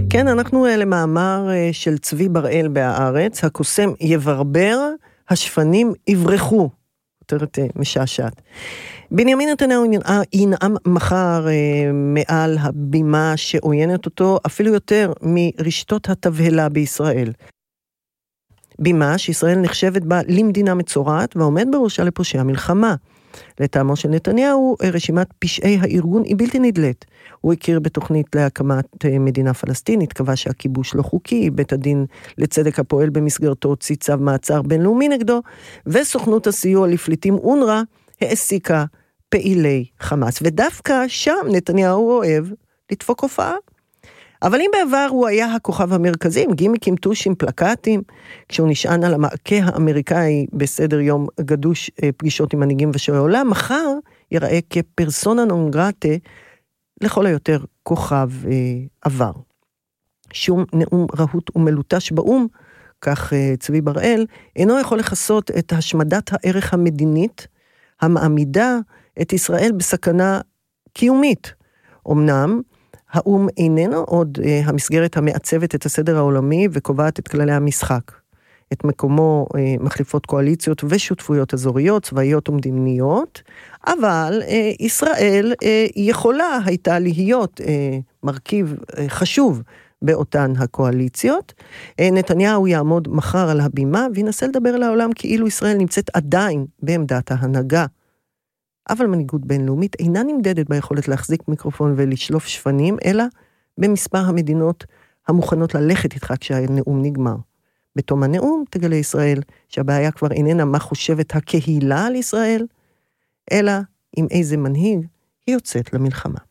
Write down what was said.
כן, אנחנו למאמר של צבי בראל בהארץ, הקוסם יברבר, השפנים יברחו. כותרת משעשעת. בנימין נתניהו ינאם מחר מעל הבימה שעוינת אותו, אפילו יותר מרשתות התבהלה בישראל. בימה שישראל נחשבת בה למדינה מצורעת, ועומד בראשה לפושעי המלחמה. לטעמו של נתניהו, רשימת פשעי הארגון היא בלתי נדלת. הוא הכיר בתוכנית להקמת מדינה פלסטינית, קבע שהכיבוש לא חוקי, בית הדין לצדק הפועל במסגרתו הוציא צו מעצר בינלאומי נגדו, וסוכנות הסיוע לפליטים אונר"א העסיקה פעילי חמאס. ודווקא שם נתניהו אוהב לדפוק הופעה. אבל אם בעבר הוא היה הכוכב המרכזי, עם גימיקים, טושים, פלקטים, כשהוא נשען על המעקה האמריקאי בסדר יום גדוש פגישות עם מנהיגים ושועי עולם, מחר ייראה כפרסונה נון גרטה, לכל היותר כוכב עבר. שום נאום רהוט ומלוטש באום, כך צבי בראל, אינו יכול לחסות את השמדת הערך המדינית, המעמידה את ישראל בסכנה קיומית. אמנם, האום איננו עוד המסגרת המעצבת את הסדר העולמי וקובעת את כללי המשחק. את מקומו מחליפות קואליציות ושותפויות אזוריות, צבאיות ומדיניות, אבל ישראל יכולה הייתה להיות מרכיב חשוב באותן הקואליציות. נתניהו יעמוד מחר על הבימה וינסה לדבר לעולם כאילו ישראל נמצאת עדיין בעמדת ההנהגה. אבל מנהיגות בינלאומית אינה נמדדת ביכולת להחזיק מיקרופון ולשלוף שפנים, אלא במספר המדינות המוכנות ללכת איתך כשהנאום נגמר. בתום הנאום תגלה ישראל שהבעיה כבר איננה מה חושבת הקהילה על ישראל, אלא עם איזה מנהיג היא יוצאת למלחמה.